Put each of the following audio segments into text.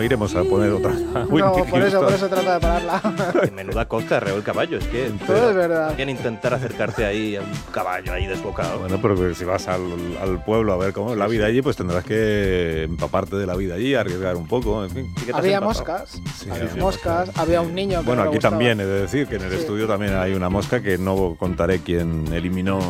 iremos a poner otra. No, por eso trata de pararla. Menuda costa, reo el caballo. Es que Todo es verdad. Quieren intentar acercarte ahí a un caballo ahí desbocado. Bueno, pero si vas al pueblo a ver cómo es la vida allí, pues tendrás que empaparte de la vida allí, arriesgar un poco, en fin. Había moscas, Sí, había moscas, había un niño que bueno, no le aquí gustaba. también he de decir que en el estudio también hay una mosca que no contaré quién eliminó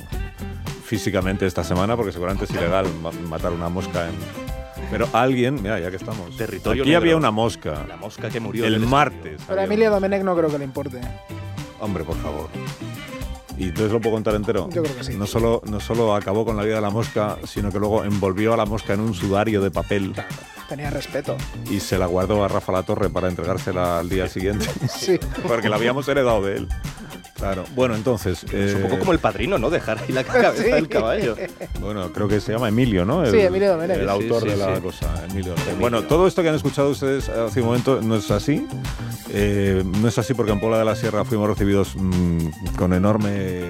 físicamente esta semana, porque seguramente es ilegal matar una mosca pero alguien, mira, ya que estamos, Territorio aquí negro. había una mosca La mosca que murió el del martes. Pero a había Emilio una- Domenech no creo que le importe. Hombre, por favor. ¿Y entonces lo puedo contar entero? Yo creo que sí. No solo acabó con la vida de la mosca, sino que luego envolvió a la mosca en un sudario de papel Tenía respeto. y se la guardó a Rafa Latorre para entregársela al día siguiente. Sí. Porque la habíamos heredado de él. Claro. Bueno, entonces... Es un poco como el Padrino, ¿no? Dejar ahí la cabeza Sí. del caballo. Bueno, creo que se llama Emilio, ¿no? Sí, Emilio Domenech. El autor Sí, de la sí. cosa, Emilio Domenech. Bueno, todo esto que han escuchado ustedes hace un momento no es así. No es así porque en Puebla de la Sierra fuimos recibidos con enorme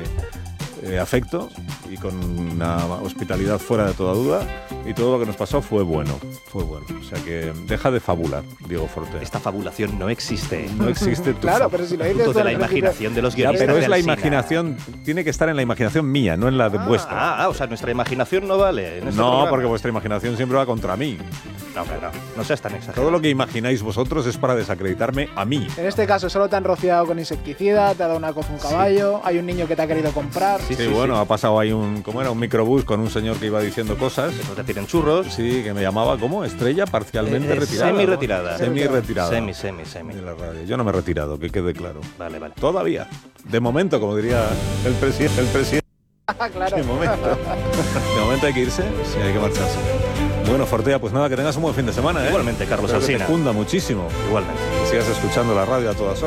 afecto y con una hospitalidad fuera de toda duda, y todo lo que nos pasó fue bueno. O sea que deja de fabular, Diego Forte. Esta fabulación no existe. No existe tu Claro, pero si lo dices Fruto tú de la al principio- imaginación de los Ya, guionistas. pero es de la Alsina. imaginación, tiene que estar en la imaginación mía, no en la de vuestra. O sea, nuestra imaginación no vale. en este No, programa. porque vuestra imaginación siempre va contra mí. No, hombre, no seas tan exagerado. Todo lo que imagináis vosotros es para desacreditarme a mí. En este caso solo te han rociado con insecticida, te ha dado una coz un caballo, hay un niño que te ha querido comprar. Sí, bueno, ha pasado ahí un microbús con un señor que iba diciendo cosas. No te tienen churros. Sí, que me llamaba, ¿cómo? Estrella parcialmente retirada. Semi-retirada. ¿no? Semi-retirada. Semi. De la radio. Yo no me he retirado, que quede claro. Vale. Todavía. De momento, como diría el presidente. Claro. De momento. De momento hay que irse, sí, hay que marcharse. Bueno, Fortea, pues nada, que tengas un buen fin de semana, ¿eh? Igualmente, Carlos Espero que te Alsina. cunda muchísimo. Igualmente. Que sigas escuchando la radio a todas horas.